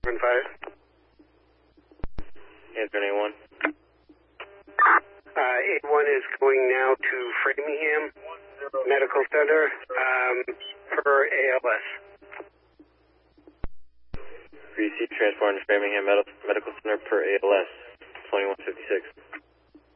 5. Answer anyone. A1 is going now to Framingham Medical Center per ALS. Receive transport to Framingham Medical Center per ALS 2156.